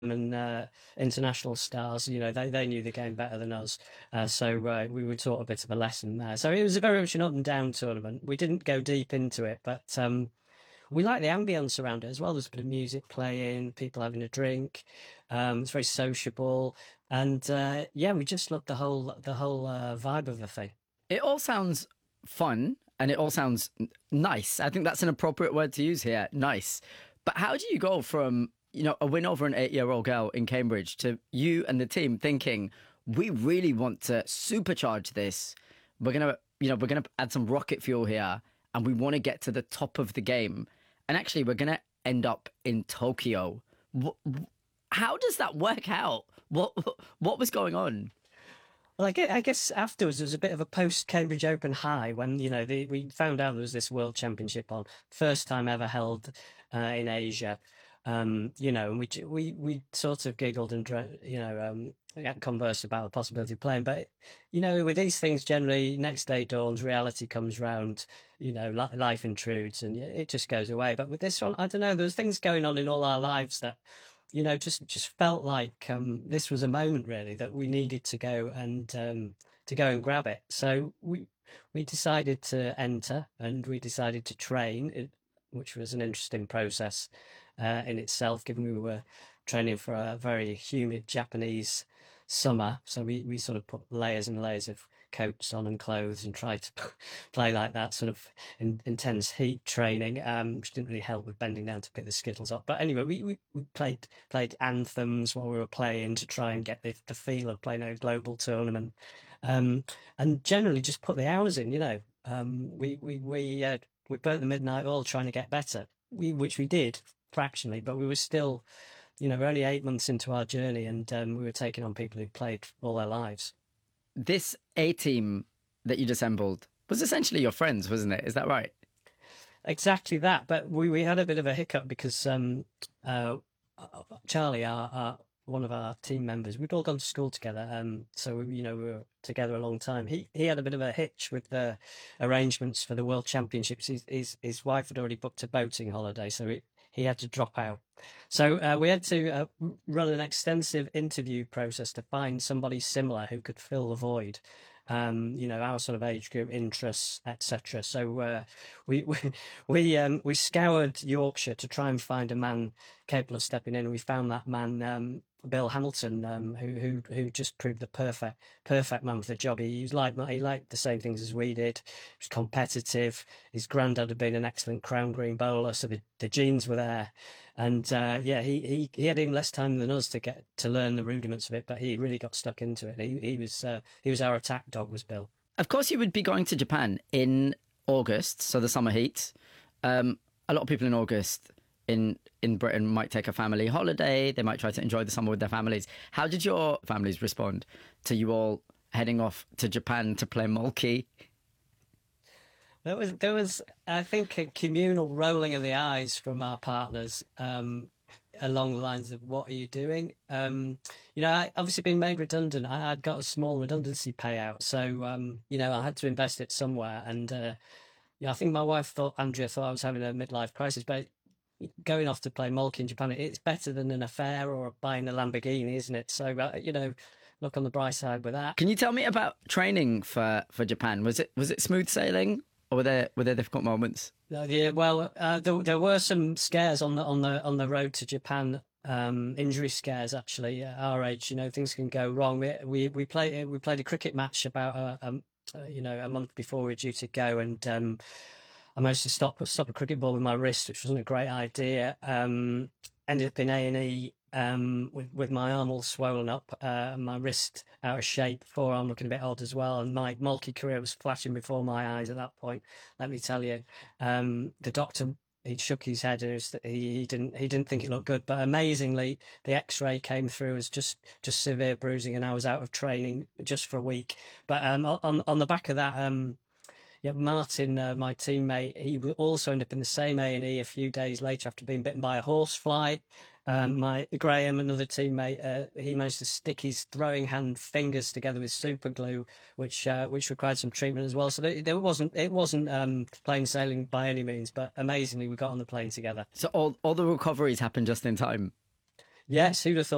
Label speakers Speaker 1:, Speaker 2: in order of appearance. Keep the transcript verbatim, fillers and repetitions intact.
Speaker 1: and uh, international stars, you know, they, they knew the game better than us. Uh, so uh, we were taught a bit of a lesson there. So it was a very much an up and down tournament. We didn't go deep into it, but um, we like the ambience around it as well. There's a bit of music playing, people having a drink. Um, it's very sociable, and uh, yeah, we just loved the whole the whole uh, vibe of the thing.
Speaker 2: It all sounds fun and it all sounds n- nice. I think that's an appropriate word to use here. Nice. But how do you go from, you know, a win over an eight year old girl in Cambridge to you and the team thinking, we really want to supercharge this? We're going to, you know, we're going to add some rocket fuel here and we want to get to the top of the game. And actually, we're going to end up in Tokyo. Wh- wh- How does that work out? What what was going on?
Speaker 1: Well, I guess, I guess afterwards there was a bit of a post Cambridge Open high when you know the, we found out there was this World Championship on, first time ever held uh, in Asia. Um, you know, and we j- we we sort of giggled and dra- you know um, yeah, conversed about the possibility of playing. But you know, with these things, generally, next day dawns, reality comes round. You know, li- life intrudes, and it just goes away. But with this one, I don't know. There was things going on in all our lives that you know, just just felt like um, this was a moment really that we needed to go and um, to go and grab it. So we we decided to enter and we decided to train, it, which was an interesting process uh, in itself, given we were training for a very humid Japanese summer. So we, we sort of put layers and layers of coats on and clothes and tried to play like that sort of in, intense heat training, um, which didn't really help with bending down to pick the skittles up. But anyway, we, we, we played played anthems while we were playing to try and get the, the feel of playing a global tournament, um, and generally just put the hours in. You know, um, we we we uh, we burnt the midnight oil trying to get better. We which we did fractionally, but we were still, you know, we're only eight months into our journey, and um, we were taking on people who played all their lives.
Speaker 2: This A team that you'd assembled was essentially your friends, wasn't it? Is that right?
Speaker 1: Exactly that. But we, we had a bit of a hiccup because um, uh, Charlie, our, our one of our team members, we'd all gone to school together. Um, so we, you know, we were together a long time. He he had a bit of a hitch with the arrangements for the World Championships. His his, his wife had already booked a boating holiday, so it, he had to drop out. So uh, we had to uh, run an extensive interview process to find somebody similar who could fill the void. Um, you know, our sort of age group, interests, et cetera. So uh, we we we um, we scoured Yorkshire to try and find a man capable of stepping in, and we found that man, um, Bill Hamilton, um, who who who just proved the perfect perfect man for the job. He, he was like he liked the same things as we did. He was competitive. His granddad had been an excellent crown green bowler, so the, the genes were there. And uh, yeah, he, he he had even less time than us to get to learn the rudiments of it, but he really got stuck into it. He he was uh, he was our attack dog, was Bill.
Speaker 2: Of course, you would be going to Japan in August, so the summer heat. Um, a lot of people in August in in Britain might take a family holiday. They might try to enjoy the summer with their families. How did your families respond to you all heading off to Japan to play Molki?
Speaker 1: There was there was I think a communal rolling of the eyes from our partners. Um, along the lines of what are you doing? Um, you know, I obviously been made redundant. I had got a small redundancy payout, so um, you know, I had to invest it somewhere. And uh, yeah, I think my wife thought Andrea thought I was having a midlife crisis, but going off to play Molk in Japan, it's better than an affair or buying a Lamborghini, isn't it? So uh, you know, look on the bright side with that.
Speaker 2: Can you tell me about training for, for Japan? Was it was it smooth sailing, or were there were there difficult moments?
Speaker 1: Uh, yeah, well, uh, there, there were some scares on the on the on the road to Japan. Um, injury scares actually. At our age, you know, things can go wrong. We we we played we played a cricket match about uh, um, uh, you know a month before we were due to go, and um, I managed to stop stop a cricket ball with my wrist, which wasn't a great idea. Um, ended up in A and E um, with with my arm all swollen up, uh, my wrist out of shape, forearm looking a bit odd as well, and my multi career was flashing before my eyes at that point. Let me tell you, um, the doctor. He shook his head and it was, he, he didn't he didn't think it looked good. But amazingly, the X-ray came through as just just severe bruising, and I was out of training just for a week. But um, on on the back of that, um, yeah, Martin, uh, my teammate, he would also ended up in the same A and E a few days later after being bitten by a horsefly. Um, my Graham, another teammate, uh, he managed to stick his throwing hand fingers together with super glue, which uh, which required some treatment as well. So there, there wasn't it wasn't um, plain sailing by any means, but amazingly we got on the plane together.
Speaker 2: So all all the recoveries happened just in time.
Speaker 1: Yes, who'd have thought?